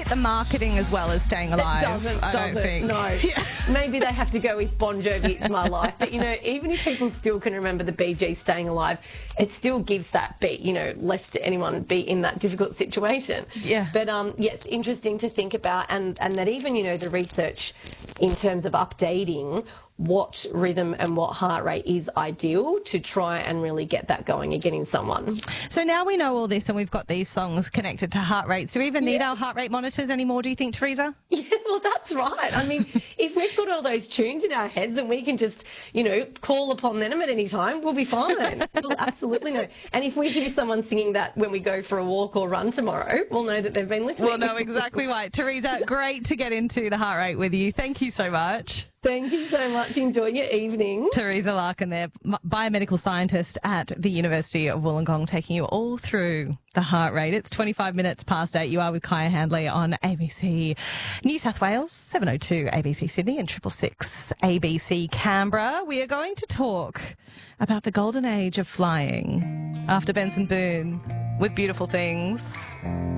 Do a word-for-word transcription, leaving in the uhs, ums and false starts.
the marketing as well as Staying Alive. It doesn't, I doesn't, don't think. no. Maybe they have to go with Bon Jovi, It's My Life. But, you know, even if people still can remember the Bee Gees Staying Alive, it still gives that beat, you know, lest anyone be in that difficult situation. Yeah. But, um, yes, interesting to think about, and, and that even, you know, the research in terms of updating what rhythm and what heart rate is ideal to try and really get that going again in someone. So now we know all this and we've got these songs connected to heart rates. Do we even need Yes. our heart rate monitors anymore, do you think, Teresa? Yeah, well, that's right. I mean, if we've got all those tunes in our heads and we can just, you know, call upon them at any time, we'll be fine. We'll absolutely know. And if we hear someone singing that when we go for a walk or run tomorrow, we'll know that they've been listening. We'll know exactly why. Teresa, great to get into the heart rate with you. Thank you so much. Thank you so much. Enjoy your evening. Teresa Larkin there, biomedical scientist at the University of Wollongong, taking you all through the heart rate. It's twenty-five minutes past eight. You are with Kaya Handley on A B C New South Wales, seven oh two A B C Sydney and triple six A B C Canberra. We are going to talk about the golden age of flying after Benson Boone with Beautiful Things.